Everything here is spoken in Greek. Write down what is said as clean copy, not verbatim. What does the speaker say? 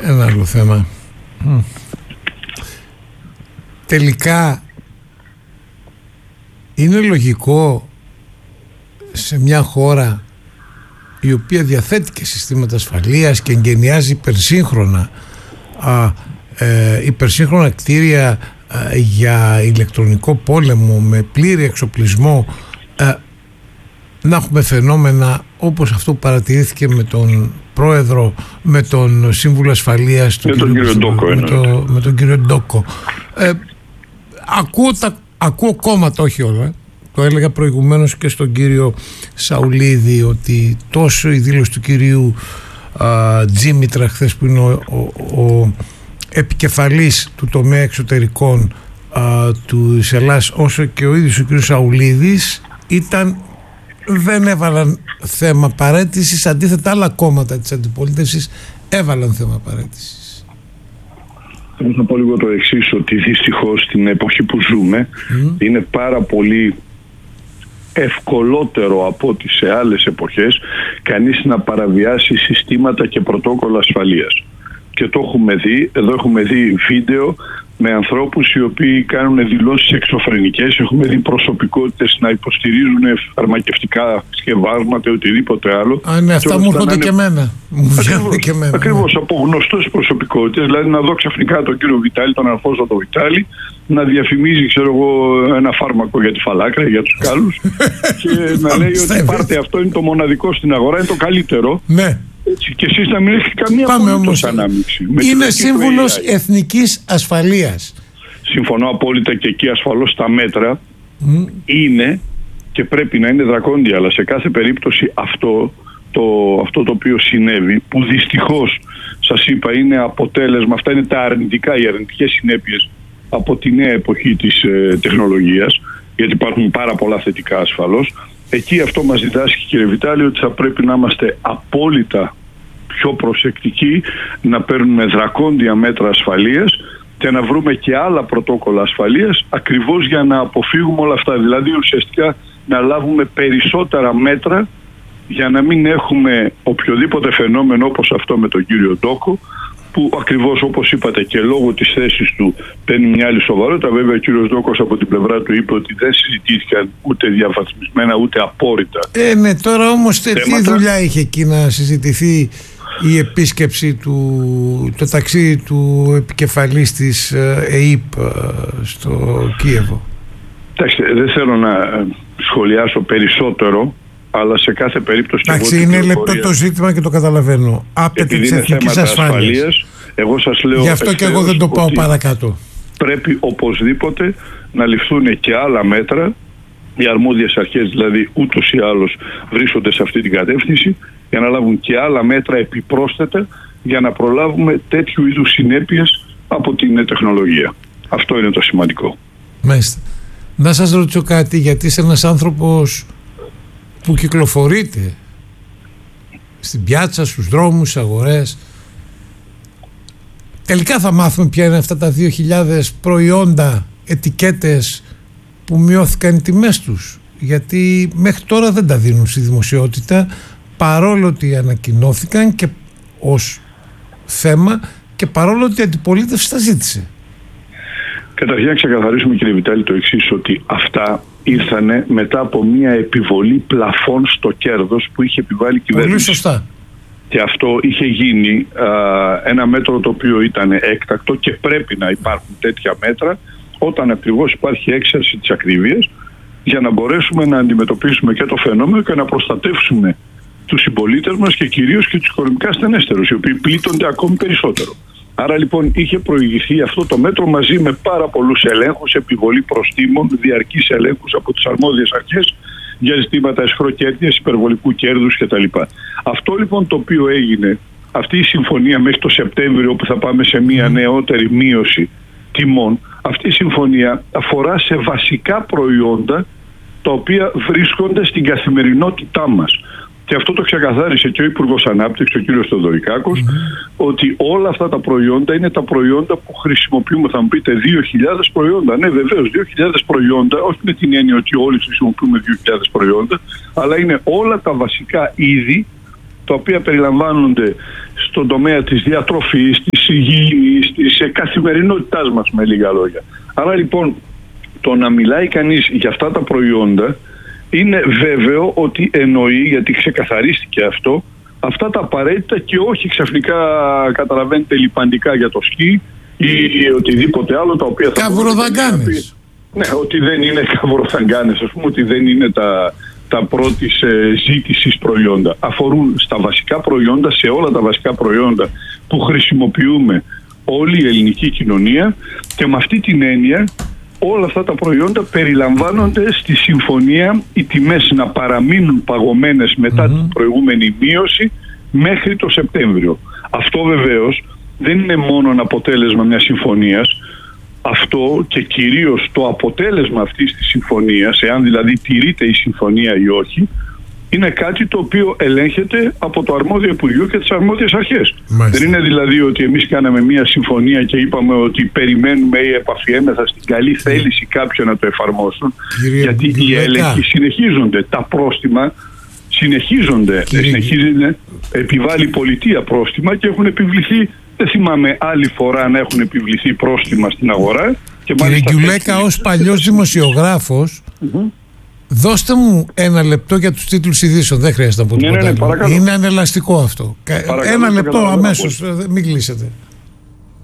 Ένα άλλο θέμα. Τελικά είναι λογικό σε μια χώρα η οποία διαθέτει και συστήματα ασφαλείας και εγκαινιάζει υπερσύγχρονα κτίρια για ηλεκτρονικό πόλεμο με πλήρη εξοπλισμό, να έχουμε φαινόμενα όπως αυτό που παρατηρήθηκε με τον πρόεδρο, με τον σύμβουλο ασφαλείας του με τον κύριο Ντόκο. Ακούω κόμματα, όχι όλα. Το έλεγα προηγουμένως και στον κύριο Σαουλίδη, ότι τόσο η δήλωση του κυρίου Τζίμητρα χθες, που είναι ο επικεφαλής του τομέα εξωτερικών του Ελλάδας, όσο και ο ίδιος ο κύριος Σαουλίδης, δεν έβαλαν θέμα παραίτησης. Αντίθετα, άλλα κόμματα της αντιπολίτευσης έβαλαν θέμα παραίτησης. Θα πω λίγο το εξής, ότι δυστυχώς στην εποχή που ζούμε είναι πάρα πολύ ευκολότερο από ό,τι σε άλλες εποχές κανείς να παραβιάσει συστήματα και πρωτόκολλα ασφαλείας. Και το έχουμε δει, εδώ έχουμε δει βίντεο με ανθρώπους οι οποίοι κάνουν δηλώσεις εξωφρενικές, έχουμε δει προσωπικότητες να υποστηρίζουν φαρμακευτικά σκευάσματα ή οτιδήποτε άλλο. Ναι, αυτά μου έρχονται και εμένα. Ακριβώς, από γνωστές προσωπικότητες, δηλαδή να δω ξαφνικά τον κύριο Βιτάλη, τον Αλφόνσο Βιτάλη, να διαφημίζει, ένα φάρμακο για τη φαλάκρα, για τους κάλους και να λέει ότι πάρτε, αυτό είναι το μοναδικό στην αγορά, είναι το καλύτερο. Ναι. Έτσι, και εσείς να μην έχετε καμία απολύτως ανάμειξη. Είναι σύμβουλος εθνικής ασφαλείας. Συμφωνώ απόλυτα, και εκεί ασφαλώς τα μέτρα είναι και πρέπει να είναι δρακόντια, αλλά σε κάθε περίπτωση αυτό το οποίο συνέβη, που δυστυχώς σας είπα είναι αποτέλεσμα, αυτά είναι τα αρνητικά, οι αρνητικές συνέπειες από τη νέα εποχή της τεχνολογίας, γιατί υπάρχουν πάρα πολλά θετικά ασφαλώς. Εκεί αυτό μας διδάσκει, κύριε Βιτάλη, ότι θα πρέπει να είμαστε απόλυτα πιο προσεκτικοί, να παίρνουμε δρακόντια μέτρα ασφαλείας και να βρούμε και άλλα πρωτόκολλα ασφαλείας, ακριβώς για να αποφύγουμε όλα αυτά. Δηλαδή ουσιαστικά να λάβουμε περισσότερα μέτρα για να μην έχουμε οποιοδήποτε φαινόμενο όπως αυτό με τον κύριο Ντόκο, που ακριβώς όπως είπατε και λόγω της θέσης του παίρνει μια άλλη σοβαρότητα. Βέβαια ο κύριος Ντόκος από την πλευρά του είπε ότι δεν συζητήθηκαν ούτε διαφαθμισμένα ούτε απόρριτα. Ναι, τώρα όμως τι δουλειά είχε εκεί να συζητηθεί η επίσκεψη το ταξίδι του επικεφαλής της ΕΕΠ στο Κίεβο? Εντάξει, δεν θέλω να σχολιάσω περισσότερο, αλλά σε κάθε περίπτωση... Εντάξει, είναι λεπτό το ζήτημα και το καταλαβαίνω. Άπτεται της εθνικής ασφάλειας. Εγώ σας λέω... Γι' αυτό και εγώ δεν το πάω παρακάτω. Πρέπει οπωσδήποτε να ληφθούν και άλλα μέτρα. Οι αρμόδιες αρχές δηλαδή ούτως ή άλλως βρίσκονται σε αυτή την κατεύθυνση, για να λάβουν και άλλα μέτρα επιπρόσθετα για να προλάβουμε τέτοιου είδους συνέπειες από την τεχνολογία. Αυτό είναι το σημαντικό. Μάλιστα. Να σας ρωτήσω κάτι, γιατί είσαι ένας άνθρωπος που κυκλοφορείτε στην πιάτσα, στους δρόμους, στις αγορές. Τελικά θα μάθουμε ποια είναι αυτά τα 2.000 προϊόντα, ετικέτες που μειώθηκαν οι τιμές τους, γιατί μέχρι τώρα δεν τα δίνουν στη δημοσιότητα, παρόλο ότι ανακοινώθηκαν και ως θέμα και παρόλο ότι η αντιπολίτευση τα ζήτησε. Καταρχήν να ξεκαθαρίσουμε, κύριε Βιτάλη, το εξής, ότι αυτά ήρθανε μετά από μια επιβολή πλαφών στο κέρδος που είχε επιβάλει η κυβέρνηση. Πολύ σωστά. Και αυτό είχε γίνει ένα μέτρο το οποίο ήταν έκτακτο και πρέπει να υπάρχουν τέτοια μέτρα όταν ακριβώς υπάρχει έξαρση της ακρίβειας, για να μπορέσουμε να αντιμετωπίσουμε και το φαινόμενο και να προστατεύσουμε τους συμπολίτες μας και κυρίως και τους οικονομικά στενέστερους, οι οποίοι πλήττονται ακόμη περισσότερο. Άρα λοιπόν είχε προηγηθεί αυτό το μέτρο μαζί με πάρα πολλούς ελέγχους, επιβολή προστίμων, διαρκείς ελέγχους από τις αρμόδιες αρχές για ζητήματα αισχροκέρδειας, υπερβολικού κέρδους κτλ. Αυτό λοιπόν το οποίο έγινε, αυτή η συμφωνία μέχρι το Σεπτέμβριο που θα πάμε σε μια νεότερη μείωση τιμών, αυτή η συμφωνία αφορά σε βασικά προϊόντα τα οποία βρίσκονται στην καθημερινότητά μας. Και αυτό το ξεκαθάρισε και ο Υπουργός Ανάπτυξης, ο κύριος Θεοδωρικάκος, ότι όλα αυτά τα προϊόντα είναι τα προϊόντα που χρησιμοποιούμε. Θα μου πείτε 2.000 προϊόντα. Ναι, βεβαίως, 2.000 προϊόντα, όχι με την έννοια ότι όλοι χρησιμοποιούμε 2.000 προϊόντα, αλλά είναι όλα τα βασικά είδη τα οποία περιλαμβάνονται στον τομέα της διατροφής, της σε καθημερινότητάς μας, με λίγα λόγια. Άρα λοιπόν το να μιλάει κανείς για αυτά τα προϊόντα είναι βέβαιο ότι εννοεί, γιατί ξεκαθαρίστηκε αυτό, αυτά τα απαραίτητα και όχι ξαφνικά, καταλαβαίνετε, λιπαντικά για το σκι ή οτιδήποτε άλλο, τα οποία θα... Καβροδαγκάνες. Ναι, ότι δεν είναι καβροδαγκάνες, ας πούμε, ότι δεν είναι τα πρώτης ζήτησης προϊόντα. Αφορούν στα βασικά προϊόντα, σε όλα τα βασικά προϊόντα που χρησιμοποιούμε όλη η ελληνική κοινωνία, και με αυτή την έννοια όλα αυτά τα προϊόντα περιλαμβάνονται στη συμφωνία οι τιμές να παραμείνουν παγωμένες μετά την προηγούμενη μείωση μέχρι το Σεπτέμβριο. Αυτό βεβαίως δεν είναι μόνο ένα αποτέλεσμα μιας συμφωνίας. Αυτό και κυρίως το αποτέλεσμα αυτής της συμφωνίας, εάν δηλαδή τηρείται η συμφωνία ή όχι, είναι κάτι το οποίο ελέγχεται από το αρμόδιο Υπουργείο και τις αρμόδιες αρχές. Μάλιστα. Δεν είναι δηλαδή ότι εμείς κάναμε μια συμφωνία και είπαμε ότι περιμένουμε ή επαφιέμεθα στην καλή θέληση κάποιον να το εφαρμόσουν. Γιατί οι έλεγχοι συνεχίζονται, τα πρόστιμα συνεχίζονται. Επιβάλλει η πολιτεία πρόστιμα και έχουν επιβληθεί, δεν θυμάμαι άλλη φορά να έχουν επιβληθεί πρόστιμα στην αγορά. Κύριε Γκιουλέκα, ως παλιός δημοσιογράφος, δώστε μου ένα λεπτό για τους τίτλους ειδήσεων. Δεν χρειάζεται να πω τίποτα. Ναι, είναι ανελαστικό αυτό. Ένα λεπτό αμέσως, μην κλείσετε.